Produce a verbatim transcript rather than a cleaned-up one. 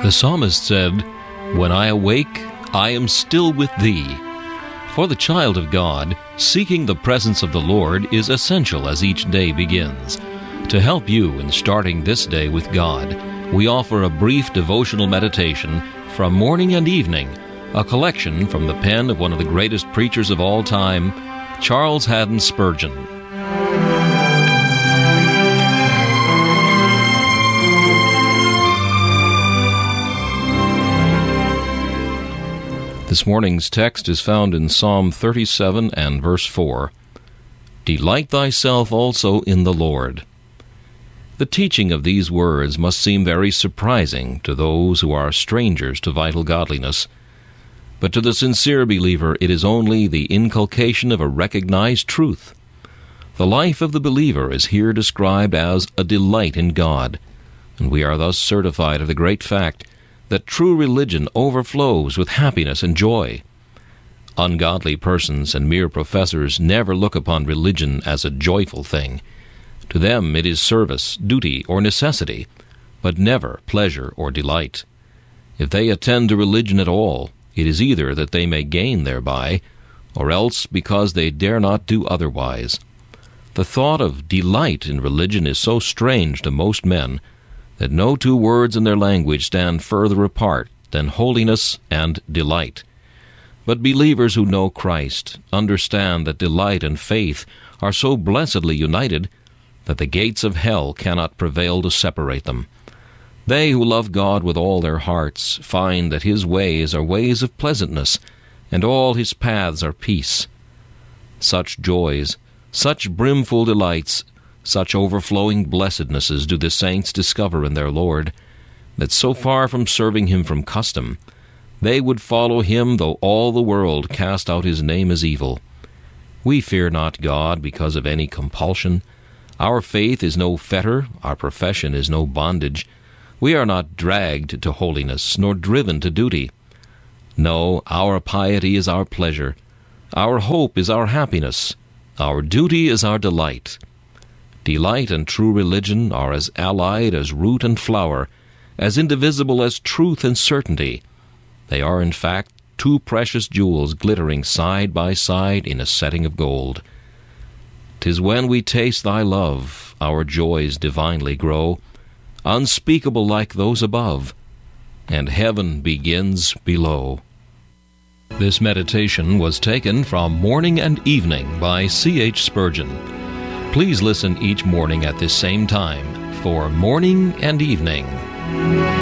The psalmist said, "When I awake, I am still with thee." For the child of God, seeking the presence of the Lord is essential as each day begins. To help you in starting this day with God, we offer a brief devotional meditation from morning and evening, a collection from the pen of one of the greatest preachers of all time, Charles Haddon Spurgeon. This morning's text is found in Psalm thirty-seven and verse four. Delight thyself also in the Lord. The teaching of these words must seem very surprising to those who are strangers to vital godliness. But to the sincere believer, it is only the inculcation of a recognized truth. The life of the believer is here described as a delight in God, and we are thus certified of the great fact that true religion overflows with happiness and joy. Ungodly persons and mere professors never look upon religion as a joyful thing. To them it is service, duty, or necessity, but never pleasure or delight. If they attend to religion at all, it is either that they may gain thereby, or else because they dare not do otherwise. The thought of delight in religion is so strange to most men that no two words in their language stand further apart than holiness and delight. But believers who know Christ understand that delight and faith are so blessedly united that the gates of hell cannot prevail to separate them. They who love God with all their hearts find that His ways are ways of pleasantness, and all His paths are peace. Such joys, such brimful delights, such overflowing blessednesses do the saints discover in their Lord, that so far from serving Him from custom, they would follow Him though all the world cast out His name as evil. We fear not God because of any compulsion. Our faith is no fetter, our profession is no bondage. We are not dragged to holiness, nor driven to duty. No, our piety is our pleasure. Our hope is our happiness. Our duty is our delight. Delight and true religion are as allied as root and flower, as indivisible as truth and certainty. They are, in fact, two precious jewels glittering side by side in a setting of gold. 'Tis when we taste thy love, our joys divinely grow, unspeakable like those above, and heaven begins below. This meditation was taken from Morning and Evening by C H Spurgeon. Please listen each morning at this same time for Morning and Evening.